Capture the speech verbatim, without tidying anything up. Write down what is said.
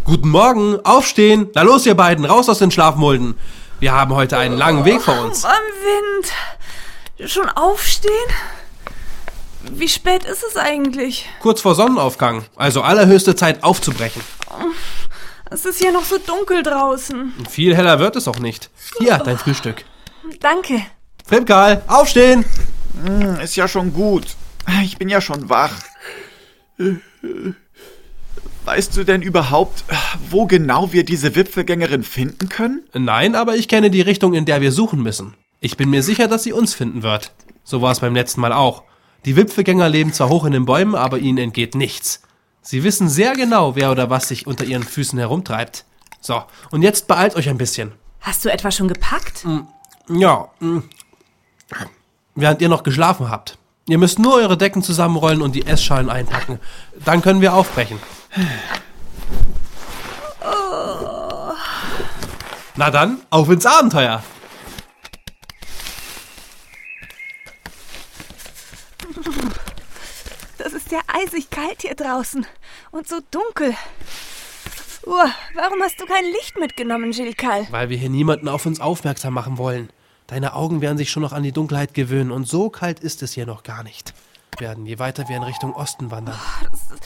Guten Morgen, aufstehen. Na los, ihr beiden, raus aus den Schlafmulden. Wir haben heute einen langen Weg vor uns. Am Wind. Schon aufstehen? Wie spät ist es eigentlich? Kurz vor Sonnenaufgang, also allerhöchste Zeit aufzubrechen. Es ist ja noch so dunkel draußen. Viel heller wird es auch nicht. Hier, dein Frühstück. Danke. Frippkarl, aufstehen! Mm, ist ja schon gut. Ich bin ja schon wach. Weißt du denn überhaupt, wo genau wir diese Wipfelgängerin finden können? Nein, aber ich kenne die Richtung, in der wir suchen müssen. Ich bin mir sicher, dass sie uns finden wird. So war es beim letzten Mal auch. Die Wipfelgänger leben zwar hoch in den Bäumen, aber ihnen entgeht nichts. Sie wissen sehr genau, wer oder was sich unter ihren Füßen herumtreibt. So, und jetzt beeilt euch ein bisschen. Hast du etwa schon gepackt? Ja, mh. Während ihr noch geschlafen habt. Ihr müsst nur eure Decken zusammenrollen und die Essschalen einpacken. Dann können wir aufbrechen. Oh. Na dann, auf ins Abenteuer! Das ist ja eisig kalt hier draußen und so dunkel. Uh, warum hast du kein Licht mitgenommen, Gilkal? Weil wir hier niemanden auf uns aufmerksam machen wollen. Deine Augen werden sich schon noch an die Dunkelheit gewöhnen und so kalt ist es hier noch gar nicht. Wir werden, je weiter wir in Richtung Osten wandern. Das ist,